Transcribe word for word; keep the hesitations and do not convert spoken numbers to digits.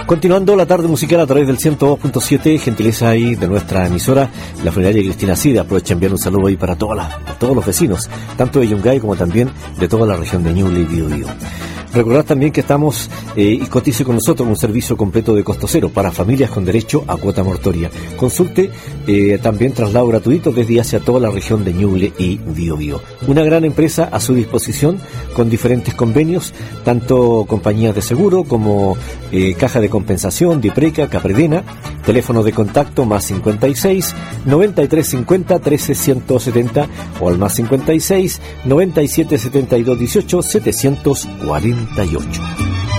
Continuando la tarde musical a través del ciento dos punto siete, gentileza ahí de nuestra emisora, la funeraria Cristina Cida. Aprovecho a enviar un saludo ahí para todas las, para todos los vecinos, tanto de Yungay como también de toda la región de Ñuble y Biobío. Recordad también que estamos eh, y cotice con nosotros un servicio completo de costo cero para familias con derecho a cuota mortoria. Consulte eh, también traslado gratuito desde y hacia toda la región de Ñuble y Biobío. Una gran empresa a su disposición con diferentes convenios, tanto compañías de seguro como eh, caja de compensación, Dipreca, Capredena. Teléfono de contacto más cincuenta y seis, noventa y tres cincuenta, trece ciento setenta o al más cincuenta y seis, noventa y siete setenta y dos dieciocho, setecientos cuarenta y ocho.